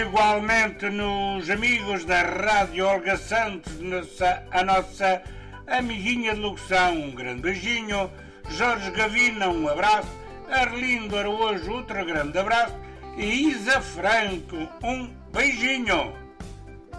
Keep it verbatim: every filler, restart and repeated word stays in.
Igualmente nos amigos da Rádio Olga Santos, nossa, a nossa amiguinha de locução, um grande beijinho. Jorge Gavina, um abraço. Arlindo Araújo, outro grande abraço. E Isa Franco, um beijinho.